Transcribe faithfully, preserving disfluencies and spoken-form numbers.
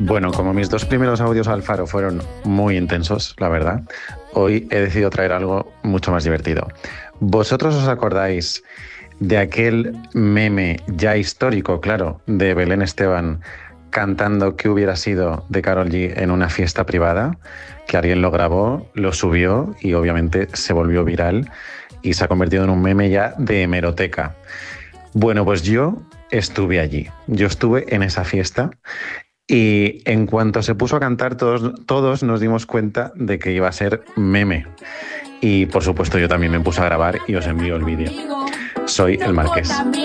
Bueno, como mis dos primeros audios al Faro fueron muy intensos, la verdad, hoy he decidido traer algo mucho más divertido. ¿Vosotros os acordáis de aquel meme ya histórico, claro, de Belén Esteban cantando "Qué hubiera sido" de Karol G en una fiesta privada? Que alguien lo grabó, lo subió y obviamente se volvió viral y se ha convertido en un meme ya de hemeroteca. Bueno, pues yo estuve allí, yo estuve en esa fiesta y en cuanto se puso a cantar todos, todos nos dimos cuenta de que iba a ser meme. Y por supuesto yo también me puse a grabar y os envío el vídeo. Soy el Marqués.